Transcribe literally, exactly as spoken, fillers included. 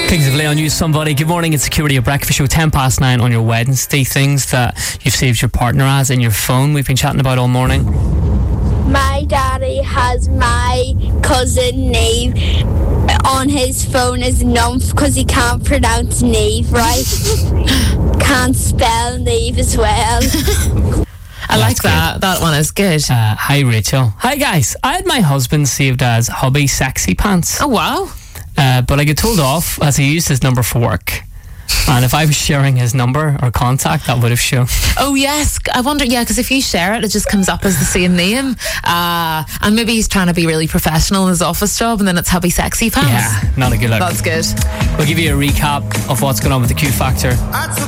Kings of Leon, you somebody. Good morning, it's Security at Breakfast Show, ten past nine on your Wednesday. Things that you've saved your partner as in your phone, we've been chatting about all morning. My daddy has my cousin Neve on his phone as Numph because he can't pronounce Neve right. Can't spell Neve as well. I like that. That one is good. Uh, hi, Rachel. Hi, guys. I had my husband saved as hubby sexy pants. Oh, wow. Uh, but I get told off as he used his number for work. And if I was sharing his number or contact, that would have shown. Oh, yes. I wonder, yeah, because if you share it, it just comes up as the same name. Uh, and maybe he's trying to be really professional in his office job, and then it's hubby sexy pants. Yeah, not a good look. That's good. We'll give you a recap of what's going on with the Q Factor